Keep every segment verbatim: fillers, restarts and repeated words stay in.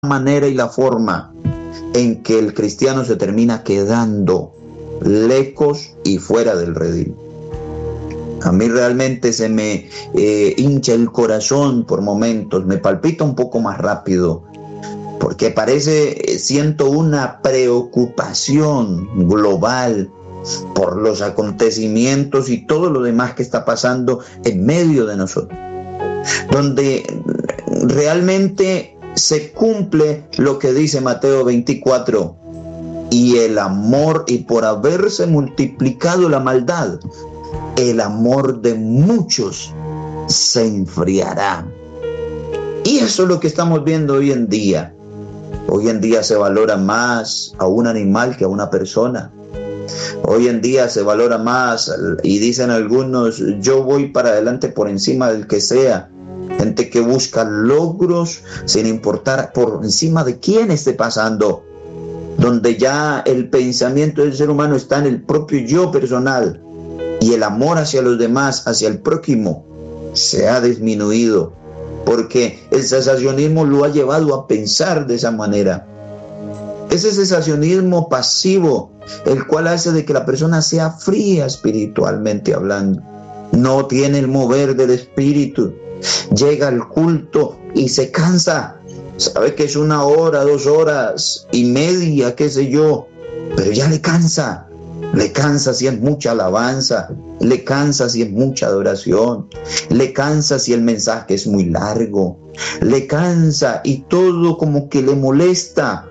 manera y la forma en que el cristiano se termina quedando lejos y fuera del redil. A mí realmente se me eh, hincha el corazón por momentos, me palpita un poco más rápido, porque parece, siento una preocupación global por los acontecimientos y todo lo demás que está pasando en medio de nosotros, donde realmente se cumple lo que dice Mateo veinticuatro, y el amor, y por haberse multiplicado la maldad, el amor de muchos se enfriará. Y eso es lo que estamos viendo hoy en día. Hoy en día se valora más a un animal que a una persona. Hoy en día se valora más, y dicen algunos, yo voy para adelante por encima del que sea. Gente que busca logros sin importar por encima de quién esté pasando, donde ya el pensamiento del ser humano está en el propio yo personal, y el amor hacia los demás, hacia el prójimo, se ha disminuido, porque el cesacionismo lo ha llevado a pensar de esa manera. Ese cesacionismo pasivo, el cual hace de que la persona sea fría espiritualmente hablando, no tiene el mover del espíritu, llega al culto y se cansa, sabe que es una hora, dos horas y media, qué sé yo, pero ya le cansa. Le cansa si es mucha alabanza, le cansa si es mucha adoración, le cansa si el mensaje es muy largo, le cansa y todo como que le molesta.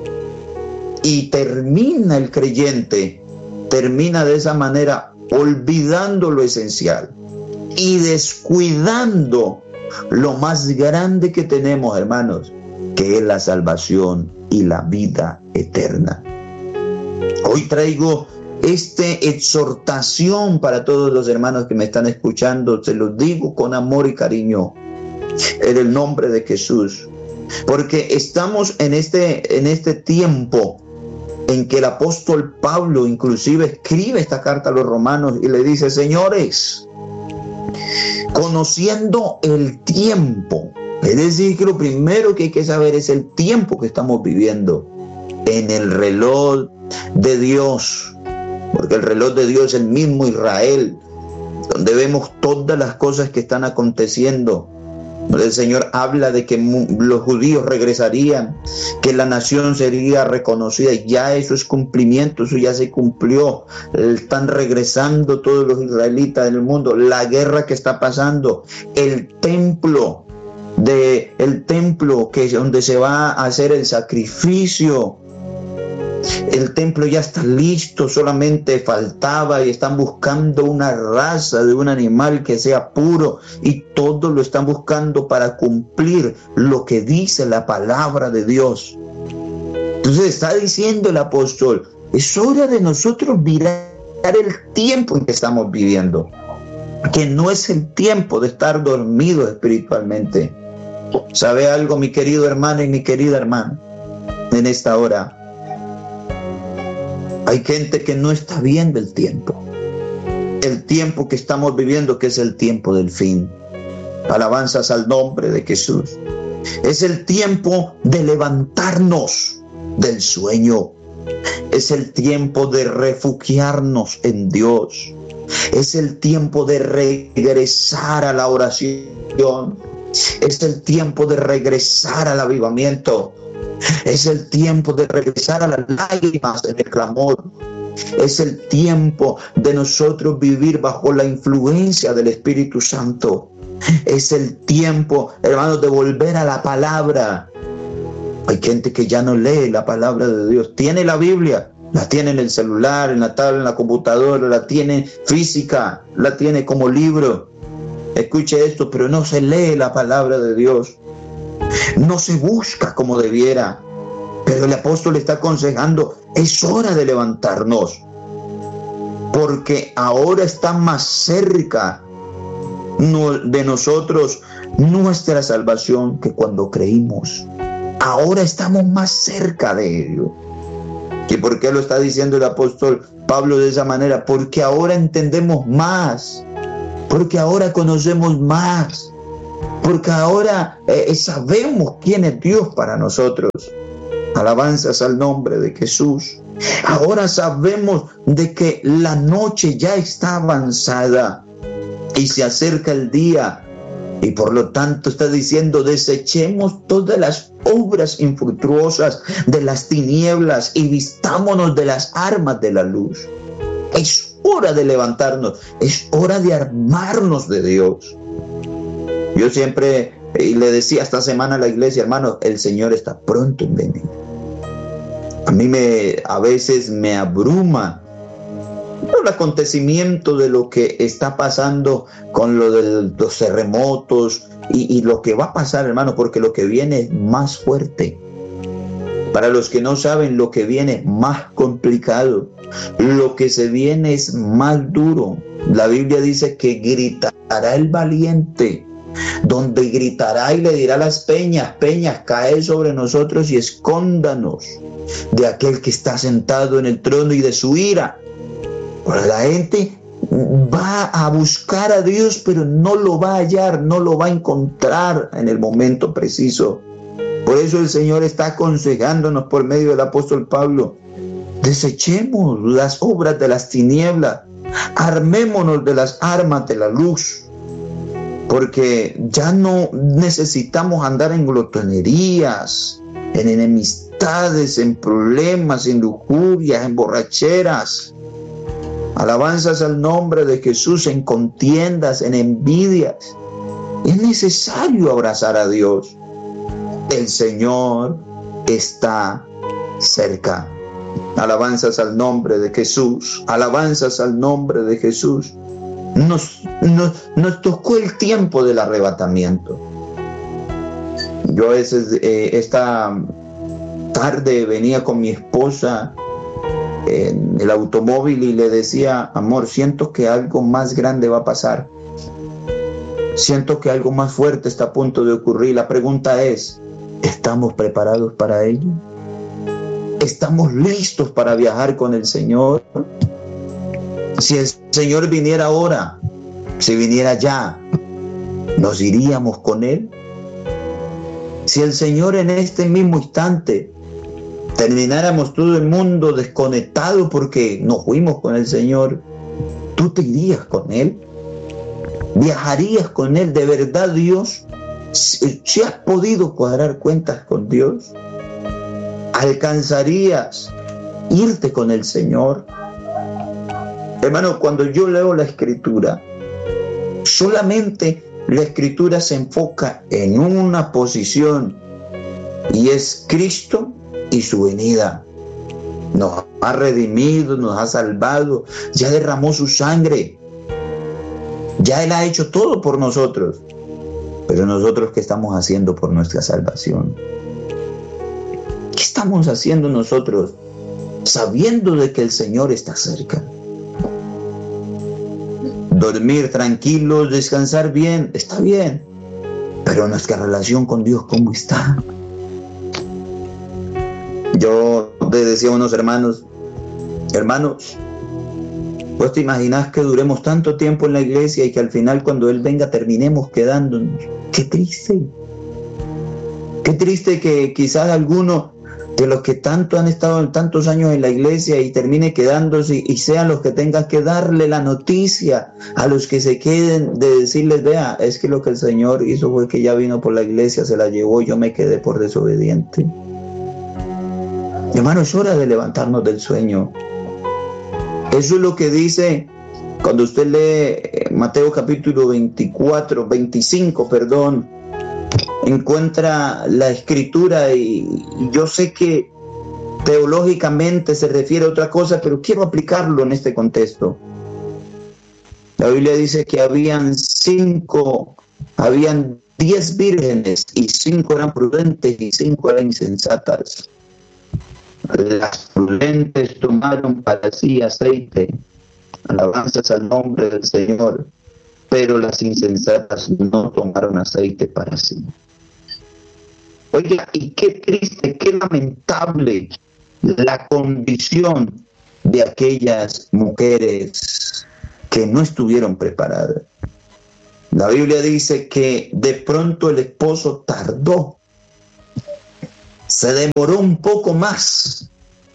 Y termina el creyente, termina de esa manera olvidando lo esencial y descuidando lo más grande que tenemos, hermanos, que es la salvación y la vida eterna. Hoy traigo esta exhortación para todos los hermanos que me están escuchando, se los digo con amor y cariño, en el nombre de Jesús, porque estamos en este, en este tiempo en que el apóstol Pablo inclusive escribe esta carta a los romanos y le dice, señores, conociendo el tiempo, es decir, que lo primero que hay que saber es el tiempo que estamos viviendo en el reloj de Dios, porque el reloj de Dios es el mismo Israel, donde vemos todas las cosas que están aconteciendo. El Señor habla de que los judíos regresarían, que la nación sería reconocida, y ya eso es cumplimiento, eso ya se cumplió. Están regresando todos los israelitas del mundo, la guerra que está pasando, el templo, de, el templo que es donde se va a hacer el sacrificio. El templo ya está listo, solamente faltaba y están buscando una raza de un animal que sea puro, y todos lo están buscando para cumplir lo que dice la palabra de Dios. Entonces está diciendo el apóstol, es hora de nosotros mirar el tiempo en que estamos viviendo, que no es el tiempo de estar dormidos espiritualmente. ¿Sabe algo, mi querido hermano y mi querida hermana? En esta hora hay gente que no está viendo el tiempo, el tiempo que estamos viviendo, que es el tiempo del fin. Alabanzas al nombre de Jesús. Es el tiempo de levantarnos del sueño. Es el tiempo de refugiarnos en Dios. Es el tiempo de regresar a la oración. Es el tiempo de regresar al avivamiento. Es el tiempo de regresar a las lágrimas en el clamor. Es el tiempo de nosotros vivir bajo la influencia del Espíritu Santo. Es el tiempo, hermanos, de volver a la palabra. Hay gente que ya no lee la palabra de Dios. Tiene la Biblia, la tiene en el celular, en la tablet, en la computadora, la tiene física, la tiene como libro. Escuche esto, pero no se lee la palabra de Dios. No se busca como debiera, pero el apóstol está aconsejando, es hora de levantarnos, porque ahora está más cerca de nosotros nuestra salvación que cuando creímos. Ahora estamos más cerca de ello. ¿Y por qué lo está diciendo el apóstol Pablo de esa manera? Porque ahora entendemos más, porque ahora conocemos más. porque ahora eh, sabemos quién es Dios para nosotros. Alabanzas al nombre de Jesús. Ahora sabemos de que la noche ya está avanzada y se acerca el día, y por lo tanto está diciendo: desechemos todas las obras infructuosas de las tinieblas y vistámonos de las armas de la luz. Es hora de levantarnos, es hora de armarnos de Dios. Yo siempre y le decía esta semana a la iglesia: hermanos, el Señor está pronto en venir. A mí me, a veces me abruma el acontecimiento de lo que está pasando con lo de los terremotos y, y lo que va a pasar, hermano, porque lo que viene es más fuerte. Para los que no saben, lo que viene es más complicado. Lo que se viene es más duro. La Biblia dice que gritará el valiente, donde gritará y le dirá a las peñas: peñas, caed sobre nosotros y escóndanos de aquel que está sentado en el trono y de su ira. Pues la gente va a buscar a Dios, pero no lo va a hallar, no lo va a encontrar en el momento preciso. Por eso el Señor está aconsejándonos por medio del apóstol Pablo: desechemos las obras de las tinieblas, armémonos de las armas de la luz, porque ya no necesitamos andar en glotonerías, en enemistades, en problemas, en lujurias, en borracheras. Alabanzas al nombre de Jesús, en contiendas, en envidias. Es necesario abrazar a Dios. El Señor está cerca. Alabanzas al nombre de Jesús. Alabanzas al nombre de Jesús. Nos, nos, nos tocó el tiempo del arrebatamiento. Yo a veces, eh, esta tarde venía con mi esposa en el automóvil y le decía: amor, siento que algo más grande va a pasar. Siento que algo más fuerte está a punto de ocurrir. La pregunta es: ¿estamos preparados para ello? ¿Estamos listos para viajar con el Señor? Si el Señor viniera ahora, si viniera ya, ¿nos iríamos con Él? Si el Señor en este mismo instante termináramos todo el mundo desconectado porque nos fuimos con el Señor, ¿tú te irías con Él? ¿Viajarías con Él? ¿De verdad, Dios? ¿Si has podido cuadrar cuentas con Dios? ¿Alcanzarías irte con el Señor? Hermano, cuando yo leo la Escritura, solamente la Escritura se enfoca en una posición, y es Cristo y su venida. Nos ha redimido, nos ha salvado, ya derramó su sangre, ya Él ha hecho todo por nosotros. Pero nosotros, ¿qué estamos haciendo por nuestra salvación? ¿Qué estamos haciendo nosotros sabiendo de que el Señor está cerca? Dormir tranquilos, descansar bien, está bien, pero nuestra relación con Dios, ¿cómo está? Yo le decía a unos hermanos: hermanos, ¿vos te imaginás que duremos tanto tiempo en la iglesia y que al final, cuando Él venga, terminemos quedándonos? ¡Qué triste! ¡Qué triste que quizás alguno de los que tanto han estado tantos años en la iglesia y termine quedándose y sean los que tengan que darle la noticia a los que se queden, de decirles: vea, es que lo que el Señor hizo fue que ya vino por la iglesia, se la llevó, yo me quedé por desobediente? Hermano, es hora de levantarnos del sueño. Eso es lo que dice cuando usted lee Mateo capítulo veinticuatro, veinticinco, perdón, encuentra la Escritura, y, y yo sé que teológicamente se refiere a otra cosa, pero quiero aplicarlo en este contexto. La Biblia dice que habían cinco, habían diez vírgenes, y cinco eran prudentes y cinco eran insensatas. Las prudentes tomaron para sí aceite, alabanzas al nombre del Señor, pero las insensatas no tomaron aceite para sí. Oiga, y qué triste, qué lamentable la condición de aquellas mujeres que no estuvieron preparadas. La Biblia dice que de pronto el esposo tardó, se demoró un poco más.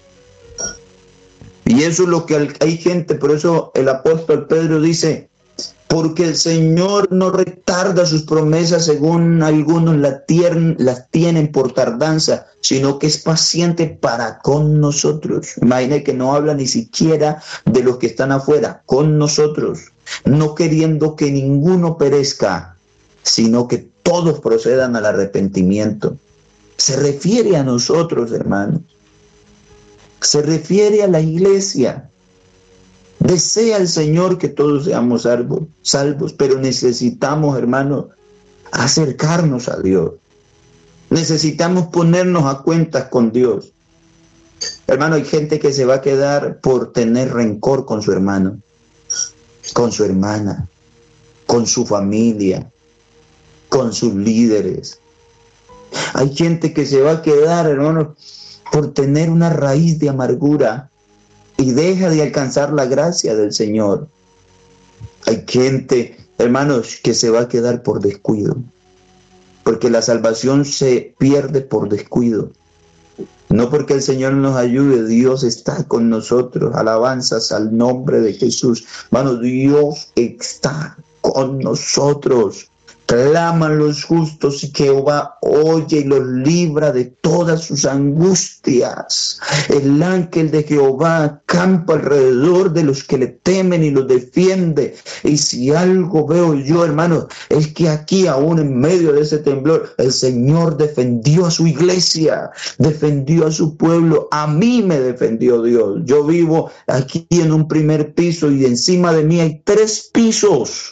Y eso es lo que hay gente, por eso el apóstol Pedro dice, porque el Señor no retarda sus promesas según algunos las tienen por tardanza, sino que es paciente para con nosotros. Imagine que no habla ni siquiera de los que están afuera, con nosotros, no queriendo que ninguno perezca, sino que todos procedan al arrepentimiento. Se refiere a nosotros, hermanos. Se refiere a la iglesia. Desea el Señor que todos seamos salvos, salvos, pero necesitamos, hermanos, acercarnos a Dios. Necesitamos ponernos a cuentas con Dios. Hermano, hay gente que se va a quedar por tener rencor con su hermano, con su hermana, con su familia, con sus líderes. Hay gente que se va a quedar, hermano, por tener una raíz de amargura y deja de alcanzar la gracia del Señor. Hay gente, hermanos, que se va a quedar por descuido, porque la salvación se pierde por descuido. No porque el Señor nos ayude, Dios está con nosotros. Alabanzas al nombre de Jesús. Hermanos, Dios está con nosotros. Claman los justos y Jehová oye y los libra de todas sus angustias. El ángel de Jehová acampa alrededor de los que le temen y los defiende. Y si algo veo yo, hermanos, es que aquí, aún en medio de ese temblor, el Señor defendió a su iglesia, defendió a su pueblo. A mí me defendió Dios. Yo vivo aquí en un primer piso y encima de mí hay tres pisos.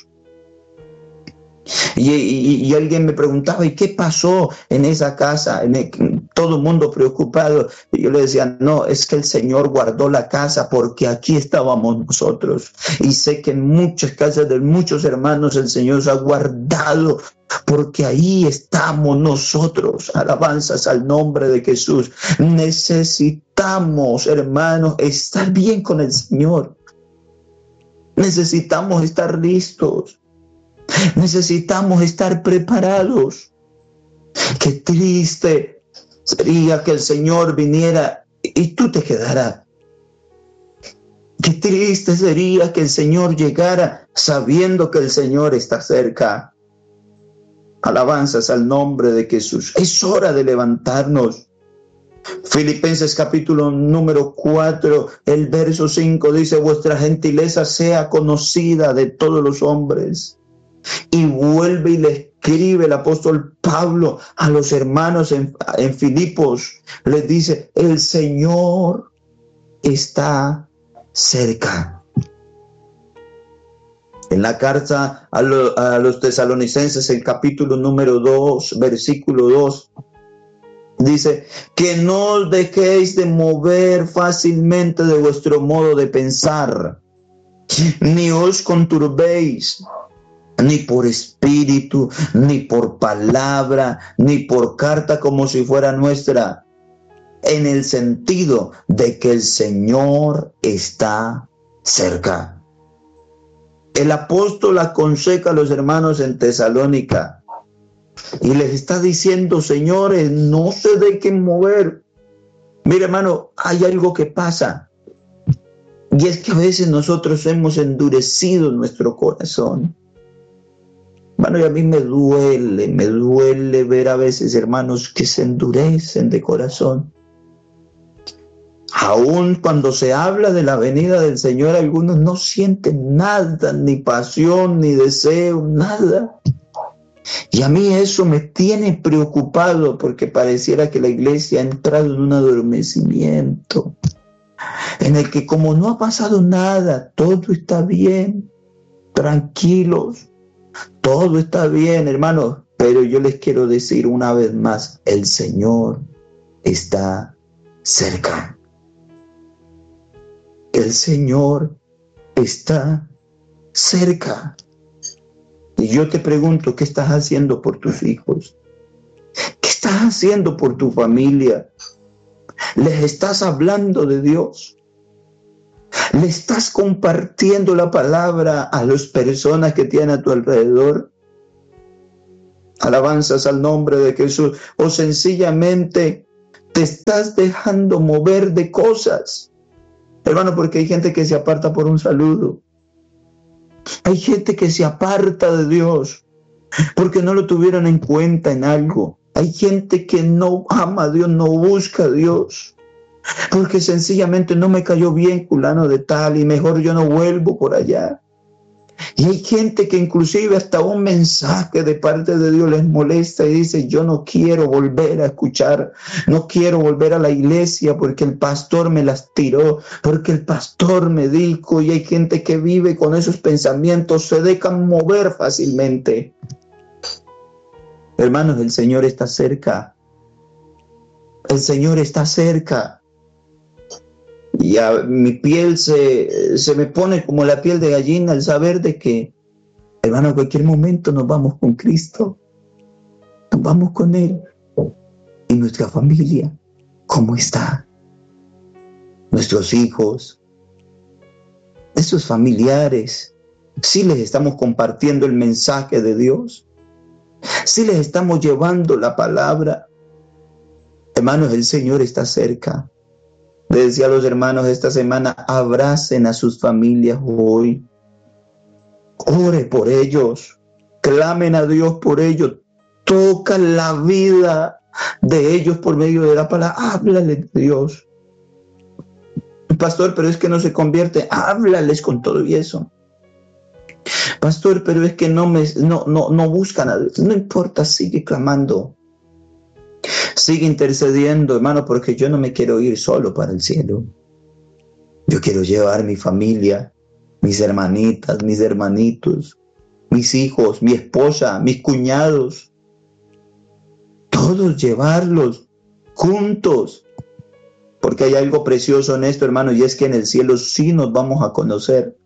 Y, y, y alguien me preguntaba, ¿y qué pasó en esa casa? En el, todo el mundo preocupado. Y yo le decía, no, es que el Señor guardó la casa porque aquí estábamos nosotros. Y sé que en muchas casas de muchos hermanos el Señor se ha guardado porque ahí estamos nosotros. Alabanzas al nombre de Jesús. Necesitamos, hermanos, estar bien con el Señor. Necesitamos estar listos. Necesitamos estar preparados. Qué triste sería que el Señor viniera y tú te quedaras. Qué triste sería que el Señor llegara sabiendo que el Señor está cerca. Alabanzas al nombre de Jesús. Es hora de levantarnos. Filipenses capítulo número cuatro, el verso cinco dice, vuestra gentileza sea conocida de todos los hombres. Y vuelve y le escribe el apóstol Pablo a los hermanos en, en Filipos. Les dice, el Señor está cerca. En la carta a, lo, a los tesalonicenses, el capítulo número dos, versículo dos, dice, que no os dejéis de mover fácilmente de vuestro modo de pensar, ni os conturbéis, ni por espíritu, ni por palabra, ni por carta como si fuera nuestra, en el sentido de que el Señor está cerca. El apóstol aconseja a los hermanos en Tesalónica y les está diciendo, señores, no se dejen mover. Mira, hermano, hay algo que pasa. Y es que a veces nosotros hemos endurecido nuestro corazón. Hermano, y a mí me duele, me duele ver a veces hermanos que se endurecen de corazón. Aún cuando se habla de la venida del Señor, algunos no sienten nada, ni pasión, ni deseo, nada. Y a mí eso me tiene preocupado porque pareciera que la iglesia ha entrado en un adormecimiento en el que como no ha pasado nada, todo está bien, tranquilos. Todo está bien, hermanos, pero yo les quiero decir una vez más, el Señor está cerca. El Señor está cerca. Y yo te pregunto, ¿qué estás haciendo por tus hijos? ¿Qué estás haciendo por tu familia? ¿Les estás hablando de Dios? ¿Le estás compartiendo la palabra a las personas que tienen a tu alrededor? Alabanzas al nombre de Jesús. O sencillamente te estás dejando mover de cosas. Hermano, porque hay gente que se aparta por un saludo. Hay gente que se aparta de Dios porque no lo tuvieron en cuenta en algo. Hay gente que no ama a Dios, no busca a Dios, porque sencillamente no me cayó bien fulano de tal y mejor yo no vuelvo por allá. Y hay gente que inclusive hasta un mensaje de parte de Dios les molesta y dice, yo no quiero volver a escuchar, no quiero volver a la iglesia porque el pastor me las tiró, porque el pastor me dijo. Y hay gente que vive con esos pensamientos, se dejan mover fácilmente. Hermanos, el Señor está cerca. El Señor está cerca. Y a mi piel se, se me pone como la piel de gallina al saber de que, hermano, en cualquier momento nos vamos con Cristo. Nos vamos con Él. Y nuestra familia, ¿cómo está? Nuestros hijos, esos familiares, ¿sí les estamos compartiendo el mensaje de Dios? ¿Sí les estamos llevando la palabra? Hermanos, el Señor está cerca. Le decía a los hermanos esta semana, abracen a sus familias hoy. Ore por ellos. Clamen a Dios por ellos. Toca la vida de ellos por medio de la palabra. Háblale de Dios. Pastor, pero es que no se convierte. Háblales con todo y eso. Pastor, pero es que no, me, no, no, no buscan a Dios. No importa, sigue clamando. Sigue intercediendo, hermano, porque yo no me quiero ir solo para el cielo. Yo quiero llevar mi familia, mis hermanitas, mis hermanitos, mis hijos, mi esposa, mis cuñados. Todos llevarlos juntos. Porque hay algo precioso en esto, hermano, y es que en el cielo sí nos vamos a conocer.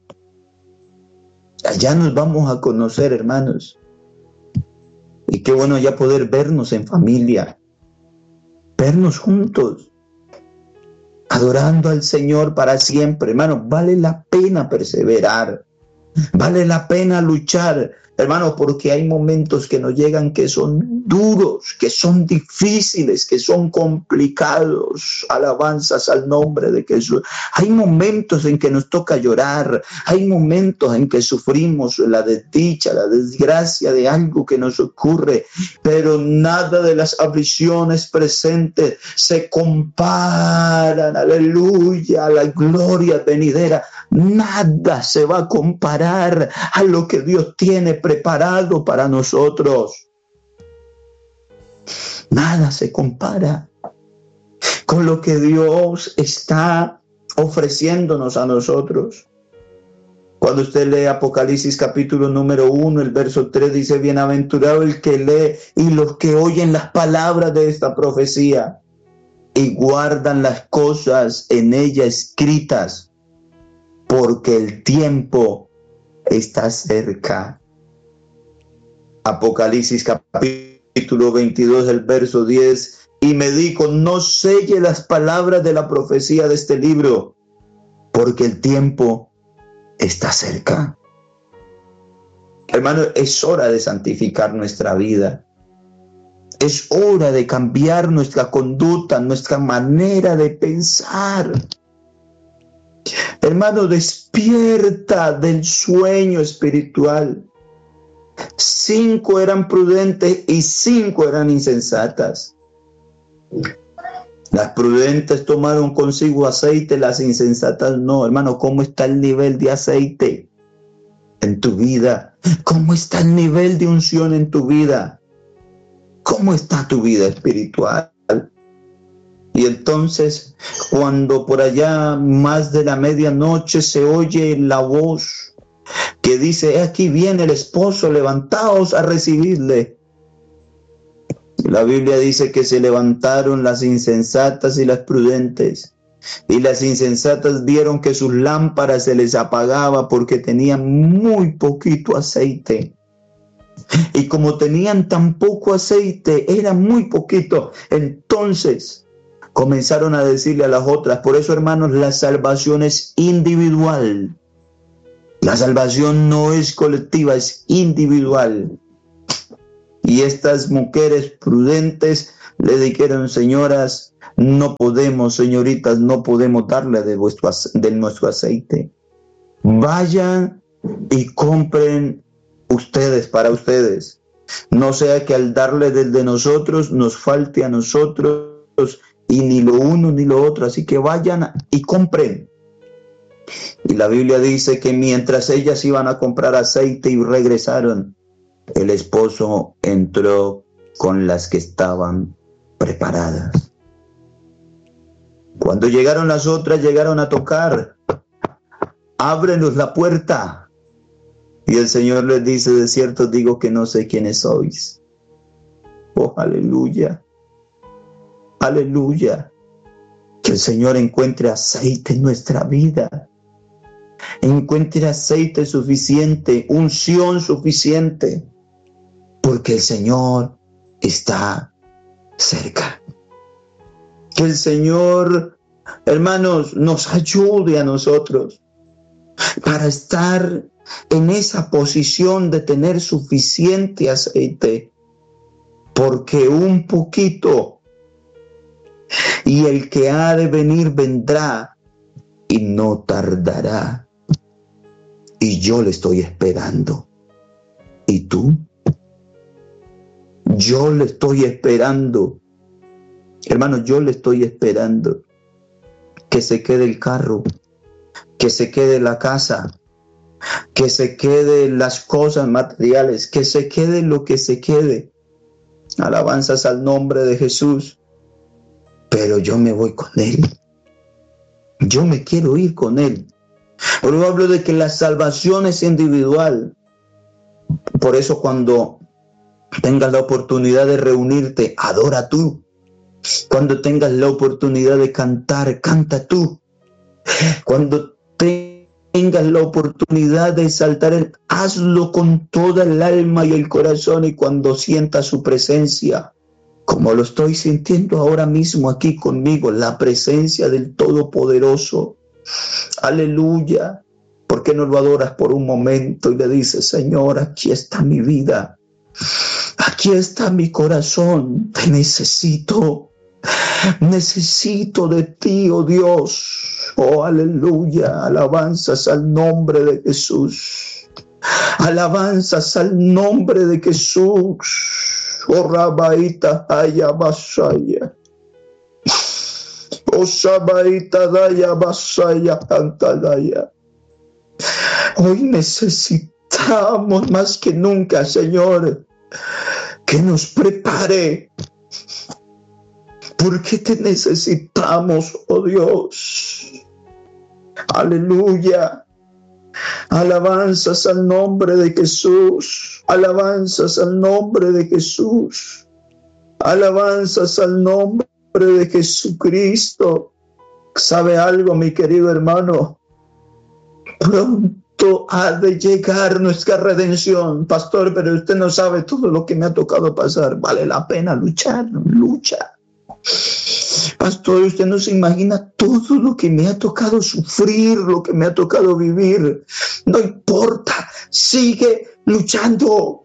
Allá nos vamos a conocer, hermanos. Y qué bueno ya poder vernos en familia. Vernos juntos, adorando al Señor para siempre. Hermano, vale la pena perseverar, vale la pena luchar, hermano, porque hay momentos que nos llegan que son duros, que son difíciles, que son complicados. Alabanzas al nombre de Jesús. Hay momentos en que nos toca llorar, hay momentos en que sufrimos la desdicha, la desgracia de algo que nos ocurre, pero nada de las aflicciones presentes se comparan, aleluya, a la gloria venidera. Nada se va a comparar a lo que Dios tiene preparado para nosotros. Nada se compara con lo que Dios está ofreciéndonos a nosotros. Cuando usted lee Apocalipsis capítulo número uno, el verso tres dice, bienaventurado el que lee y los que oyen las palabras de esta profecía y guardan las cosas en ella escritas, porque el tiempo está cerca. Apocalipsis capítulo veintidós, el verso diez, y me dijo, no selle las palabras de la profecía de este libro, porque el tiempo está cerca. Hermano, es hora de santificar nuestra vida. Es hora de cambiar nuestra conducta, nuestra manera de pensar. Hermano, despierta del sueño espiritual. Cinco eran prudentes y cinco eran insensatas. Las prudentes tomaron consigo aceite, las insensatas no. Hermano, ¿cómo está el nivel de aceite en tu vida? ¿Cómo está el nivel de unción en tu vida? ¿Cómo está tu vida espiritual? Y entonces, cuando por allá más de la medianoche se oye la voz que dice, aquí viene el esposo, levantaos a recibirle. La Biblia dice que se levantaron las insensatas y las prudentes. Y las insensatas vieron que sus lámparas se les apagaba porque tenían muy poquito aceite. Y como tenían tan poco aceite, era muy poquito, entonces comenzaron a decirle a las otras. Por eso, hermanos, la salvación es individual. La salvación no es colectiva, es individual. Y estas mujeres prudentes le dijeron: señoras, no podemos, señoritas, no podemos darle de, vuestro, de nuestro aceite. Vayan y compren ustedes para ustedes. No sea que al darle del de nosotros nos falte a nosotros, y ni lo uno ni lo otro. Así que vayan y compren. Y la Biblia dice que mientras ellas iban a comprar aceite y regresaron, el esposo entró con las que estaban preparadas. Cuando llegaron las otras, llegaron a tocar: ábrenos la puerta. Y el Señor les dice: de cierto digo que no sé quiénes sois. Oh, aleluya, aleluya. Que el Señor encuentre aceite en nuestra vida, encuentre aceite suficiente, unción suficiente, porque el Señor está cerca. Que el Señor, hermanos, nos ayude a nosotros para estar en esa posición de tener suficiente aceite, porque un poquito, y el que ha de venir vendrá y no tardará. Y yo le estoy esperando. ¿Y tú? Yo le estoy esperando. Hermanos, yo le estoy esperando. Que se quede el carro, que se quede la casa, que se quede las cosas materiales, que se quede lo que se quede. Alabanzas al nombre de Jesús. Pero yo me voy con Él. Yo me quiero ir con Él. Pero hablo de que la salvación es individual. Por eso cuando tengas la oportunidad de reunirte, adora tú. Cuando tengas la oportunidad de cantar, canta tú. Cuando tengas la oportunidad de exaltar, hazlo con toda el alma y el corazón. Y cuando sientas su presencia, como lo estoy sintiendo ahora mismo aquí conmigo, la presencia del Todopoderoso, aleluya, ¿por qué no lo adoras por un momento y le dices: Señor, aquí está mi vida, aquí está mi corazón, te necesito, necesito de ti, oh Dios, oh aleluya, alabanzas al nombre de Jesús, alabanzas al nombre de Jesús. Oh Rabaita Haya Basaya, oh Sabaita Daya Basaya Cantalaya. Hoy necesitamos más que nunca, Señor, que nos prepare, porque te necesitamos, oh Dios. Aleluya. Alabanzas al nombre de Jesús, alabanzas al nombre de Jesús, alabanzas al nombre de Jesucristo. ¿Sabe algo, mi querido hermano? Pronto ha de llegar nuestra redención. Pastor, pero usted no sabe todo lo que me ha tocado pasar. Vale la pena luchar, lucha. Pastor, usted no se imagina todo lo que me ha tocado sufrir, lo que me ha tocado vivir. No importa, sigue luchando.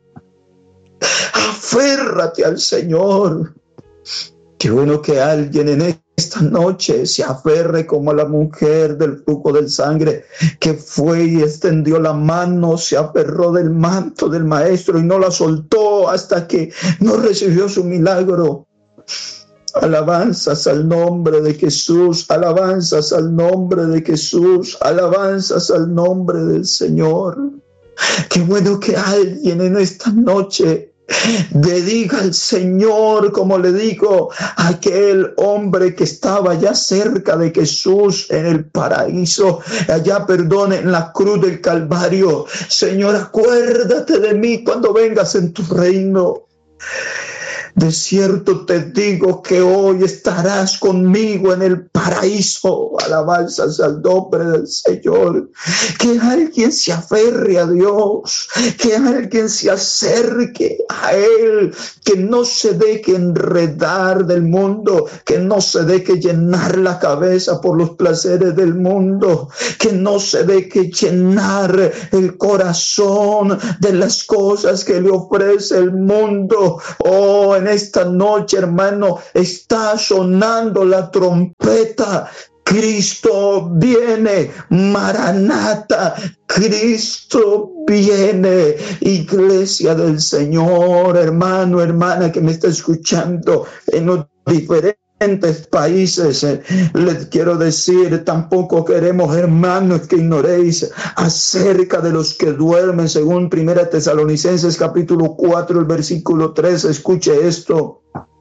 Aférrate al Señor. Qué bueno que alguien en esta noche se aferre como a la mujer del flujo de sangre, que fue y extendió la mano, se aferró del manto del Maestro y no la soltó hasta que no recibió su milagro. Alabanzas al nombre de Jesús, alabanzas al nombre de Jesús, alabanzas al nombre del Señor. Qué bueno que alguien en esta noche le diga al Señor, como le digo a aquel hombre que estaba ya cerca de Jesús en el paraíso, allá, perdone, en la cruz del Calvario: Señor, acuérdate de mí cuando vengas en tu reino. De cierto te digo que hoy estarás conmigo en el paraíso. paraíso. Alabanzas al nombre del Señor. Que alguien se aferre a Dios, que alguien se acerque a Él, que no se deje enredar del mundo, que no se deje llenar la cabeza por los placeres del mundo, que no se deje llenar el corazón de las cosas que le ofrece el mundo. Oh, en esta noche, hermano, está sonando la trompeta. Cristo viene, Maranata, Cristo viene. Iglesia del Señor, hermano, hermana que me está escuchando en los diferentes países, eh, les quiero decir, tampoco queremos, hermanos, que ignoréis acerca de los que duermen, según Primera Tesalonicenses capítulo cuatro, el versículo tres. Escuche esto: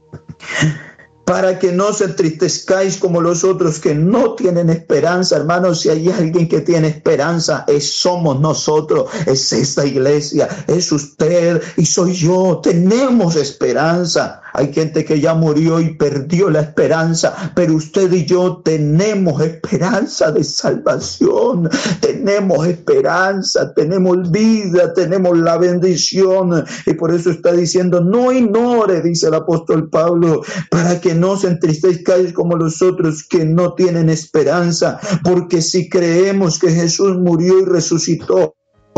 para que no se entristezcáis como los otros que no tienen esperanza. Hermanos, si hay alguien que tiene esperanza, es somos nosotros, es esta iglesia, es usted y soy yo. Tenemos esperanza. Hay gente que ya murió y perdió la esperanza, pero usted y yo tenemos esperanza de salvación, tenemos esperanza, tenemos vida, tenemos la bendición. Y por eso está diciendo, no ignore, dice el apóstol Pablo, para que no se entristezcáis como los otros que no tienen esperanza, porque si creemos que Jesús murió y resucitó,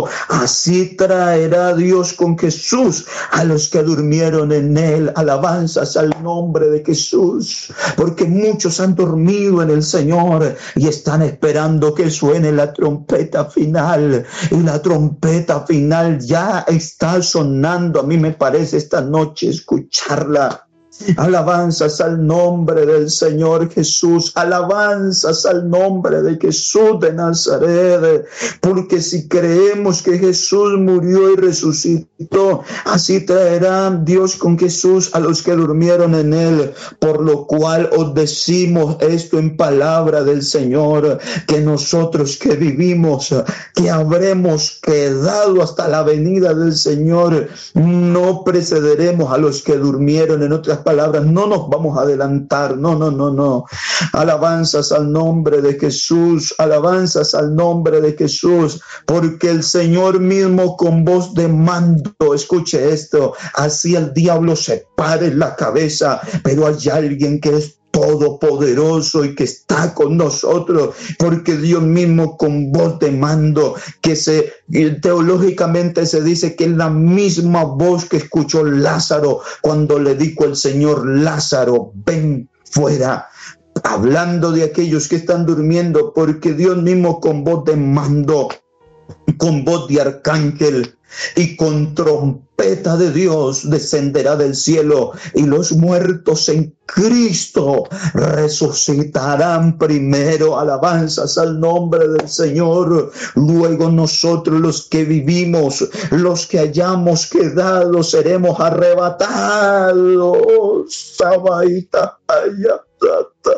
así traerá Dios con Jesús a los que durmieron en Él. Alabanzas al nombre de Jesús, porque muchos han dormido en el Señor y están esperando que suene la trompeta final. Y la trompeta final ya está sonando. A mí me parece esta noche escucharla. Alabanzas al nombre del Señor Jesús, alabanzas al nombre de Jesús de Nazaret, porque si creemos que Jesús murió y resucitó, así traerá Dios con Jesús a los que durmieron en Él, por lo cual os decimos esto en palabra del Señor, que nosotros que vivimos, que habremos quedado hasta la venida del Señor, no precederemos a los que durmieron. En otras palabras, no nos vamos a adelantar, no, no, no, no. Alabanzas al nombre de Jesús, alabanzas al nombre de Jesús, porque el Señor mismo con voz de mando, escuche esto, así el diablo se pare la cabeza, pero hay alguien que es todopoderoso y que está con nosotros, porque Dios mismo con voz de mando, que se teológicamente se dice que es la misma voz que escuchó Lázaro cuando le dijo el Señor, Lázaro, ven fuera, hablando de aquellos que están durmiendo, porque Dios mismo con voz de mando, con voz de arcángel y con trompeta de Dios descenderá del cielo, y los muertos en Cristo resucitarán primero. Alabanzas al nombre del Señor. Luego nosotros, los que vivimos, los que hayamos quedado, seremos arrebatados. Sabaita, ayatata.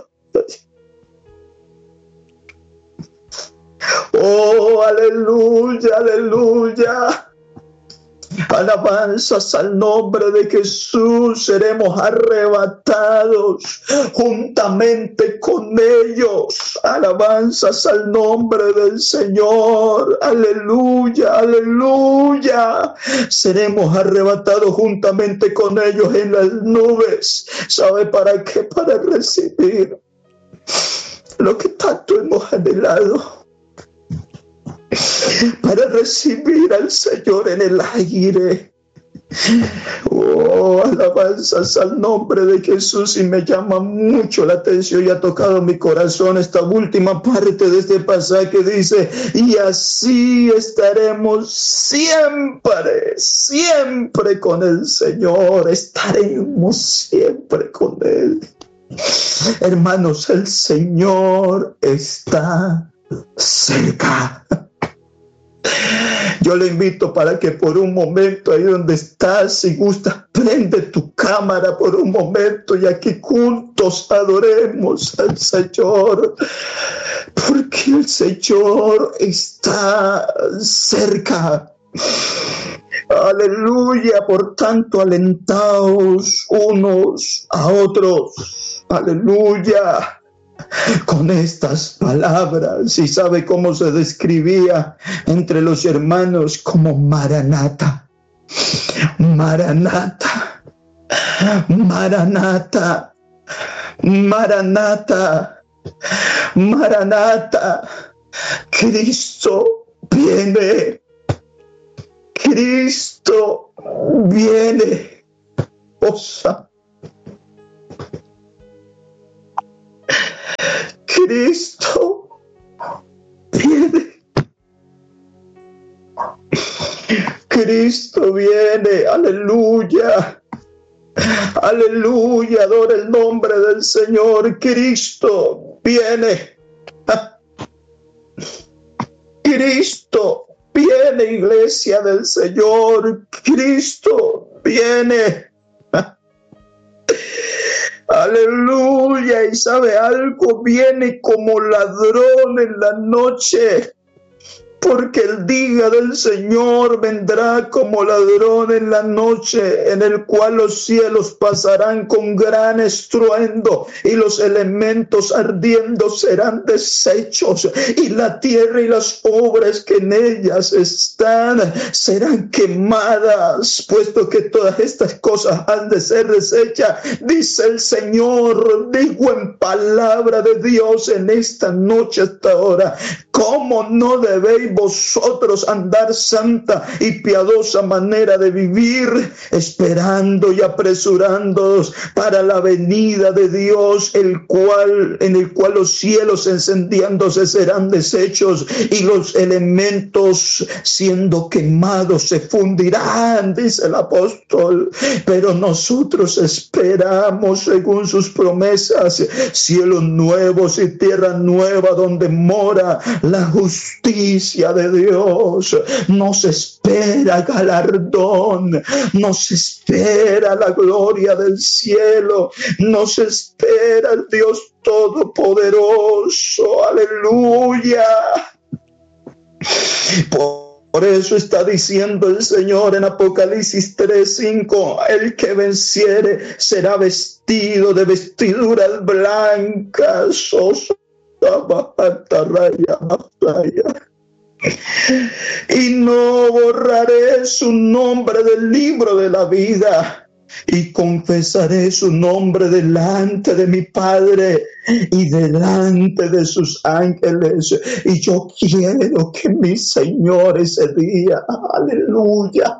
Oh, aleluya, aleluya. Alabanzas al nombre de Jesús, seremos arrebatados juntamente con ellos. Alabanzas al nombre del Señor. Aleluya, aleluya. Seremos arrebatados juntamente con ellos en las nubes. ¿Sabe para qué? Para recibir lo que tanto hemos anhelado, para recibir al Señor en el aire. Oh, alabanzas al nombre de Jesús. Y me llama mucho la atención y ha tocado mi corazón esta última parte de este pasaje. Dice, y así estaremos siempre, siempre con el Señor. Estaremos siempre con Él. Hermanos, el Señor está cerca. Yo le invito para que por un momento, ahí donde estás, si gustas, prende tu cámara por un momento y aquí juntos adoremos al Señor, porque el Señor está cerca. Aleluya. Por tanto, alentaos unos a otros. Aleluya. con estas palabras. ¿Y sabe cómo se describía entre los hermanos? Como Maranata, Maranata, Maranata, Maranata, Maranata. Cristo viene, Cristo viene. Osa. Cristo viene. Cristo viene. Aleluya. Aleluya. Adora el nombre del Señor. Cristo viene. Cristo viene, iglesia del Señor. Cristo viene. Aleluya. Y sabe algo, viene como ladrón en la noche, porque el día del Señor vendrá como ladrón en la noche, en el cual los cielos pasarán con gran estruendo y los elementos ardiendo serán deshechos, y la tierra y las obras que en ellas están serán quemadas, puesto que todas estas cosas han de ser deshechas, dice el Señor. Digo en palabra de Dios en esta noche, hasta ahora, ¿cómo no debéis vosotros andar santa y piadosa manera de vivir, esperando y apresurándoos para la venida de Dios, el cual en el cual los cielos encendiéndose serán deshechos y los elementos siendo quemados se fundirán, dice el apóstol? Pero nosotros esperamos, según sus promesas, cielos nuevos y tierra nueva donde mora la justicia de Dios. Nos espera galardón, nos espera la gloria del cielo, nos espera el Dios Todopoderoso. Aleluya. Por eso está diciendo el Señor en Apocalipsis tres cinco, el que venciere será vestido de vestiduras blancas. Oh, y no borraré su nombre del libro de la vida, y confesaré su nombre delante de mi Padre y delante de sus ángeles. Y yo quiero que mi Señor ese día, aleluya,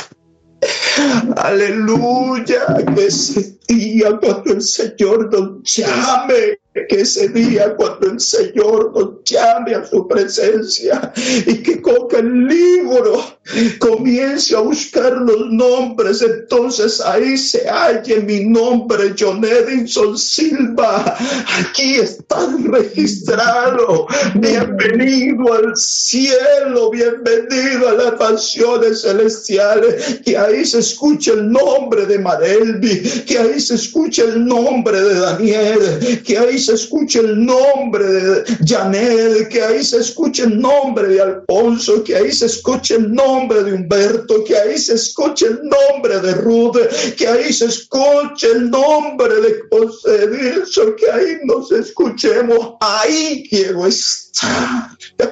aleluya, que ese día cuando el Señor nos llame, que ese día cuando el Señor nos llame a su presencia y que coja el libro, comience a buscar los nombres, entonces ahí se halle mi nombre, John Edison Silva. Aquí está registrado. Bienvenido al cielo, bienvenido a las mansiones celestiales. Que ahí se escuche el nombre de Marelvi, que ahí se escuche el nombre de Daniel, que ahí se escuche el nombre de Janet, que ahí se escuche el nombre de Alfonso, que ahí se escuche el nombre de Humberto, que ahí se escuche el nombre de Ruth, que ahí se escuche el nombre de José Dilson, que ahí nos escuchemos. Ahí quiero estar.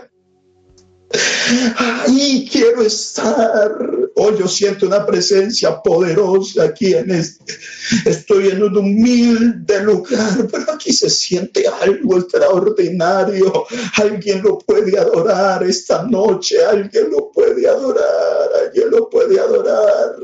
Ahí quiero estar. Hoy yo siento una presencia poderosa aquí en este. Estoy en un humilde lugar, pero aquí se siente algo extraordinario. Alguien lo puede adorar esta noche. Alguien lo puede adorar. Alguien lo puede adorar.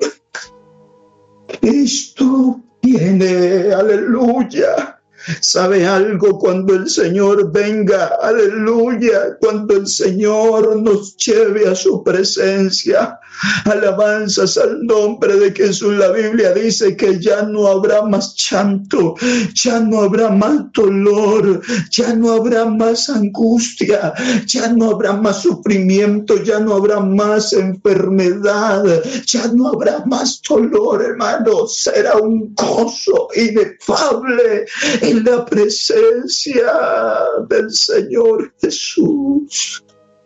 Cristo viene. Aleluya. ¿Sabe algo? Cuando el Señor venga, aleluya, cuando el Señor nos lleve a su presencia, alabanzas al nombre de Jesús. La Biblia dice que ya no habrá más llanto, ya no habrá más dolor, ya no habrá más angustia, ya no habrá más sufrimiento, ya no habrá más enfermedad, ya no habrá más dolor, hermano. Será un gozo inefable en la presencia del Señor Jesús.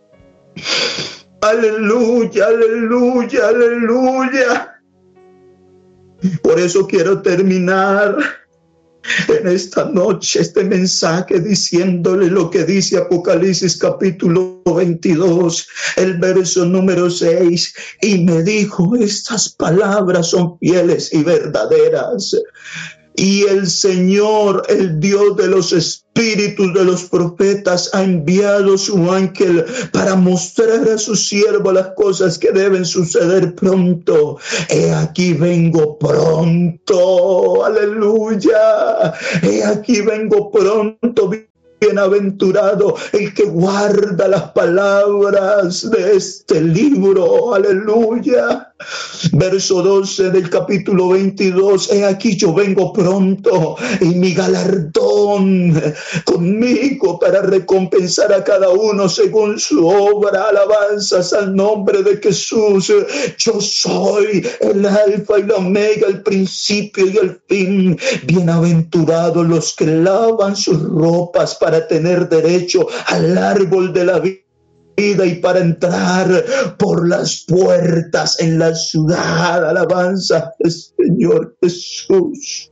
Aleluya, aleluya, aleluya. Por eso quiero terminar en esta noche este mensaje diciéndole lo que dice Apocalipsis capítulo veintidós, el verso número seis, y me dijo, estas palabras son fieles y verdaderas. Y el Señor, el Dios de los espíritus de los profetas, ha enviado su ángel para mostrar a su siervo las cosas que deben suceder pronto. He aquí vengo pronto, aleluya. He aquí vengo pronto. Bienaventurado el que guarda las palabras de este libro, aleluya. Verso doce del capítulo veintidós, he aquí yo vengo pronto y mi galardón conmigo para recompensar a cada uno según su obra. Alabanzas al nombre de Jesús. Yo soy el alfa y la omega, el principio y el fin. Bienaventurados los que lavan sus ropas para para tener derecho al árbol de la vida y para entrar por las puertas en la ciudad. Alabanza al Señor Jesús.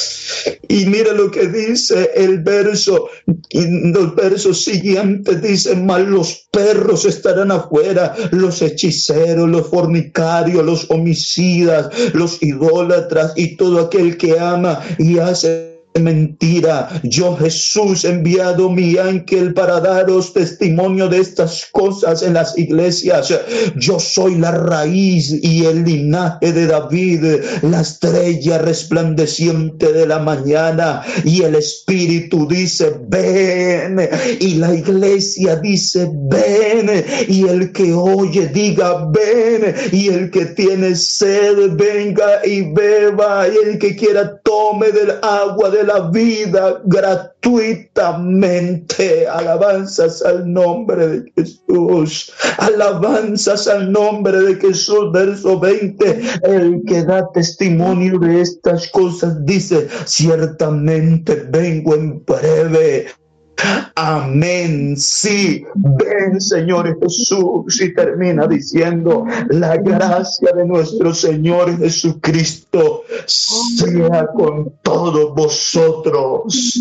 Y mira lo que dice el verso, los versos siguientes dicen, mas los perros estarán afuera, los hechiceros, los fornicarios, los homicidas, los idólatras y todo aquel que ama y hace mentira. Yo, Jesús, he enviado mi ángel para daros testimonio de estas cosas en las iglesias. Yo soy la raíz y el linaje de David, la estrella resplandeciente de la mañana. Y el Espíritu dice, ven. Y la iglesia dice, ven. Y el que oye diga, ven. Y el que tiene sed, venga y beba. Y el que quiera, tome del agua de la vida gratuitamente. Alabanzas al nombre de Jesús. Alabanzas al nombre de Jesús. Verso veinte. El que da testimonio de estas cosas dice, ciertamente vengo en breve. Amén. Sí, ven, Señor Jesús. Y termina diciendo, la gracia de nuestro Señor Jesucristo sea con todos vosotros.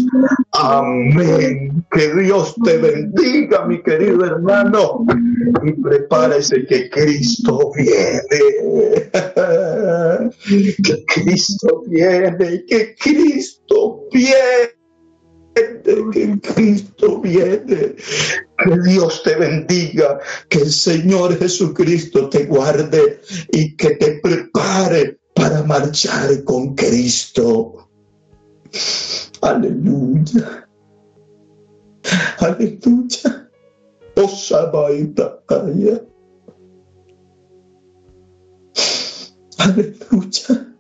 Amén. Que Dios te bendiga, mi querido hermano, y prepárese que Cristo viene. Que Cristo viene, que Cristo viene. Que Cristo viene. Que Dios te bendiga, que el Señor Jesucristo te guarde y que te prepare para marchar con Cristo. Aleluya. Aleluya. Osabaita kaya. Aleluya.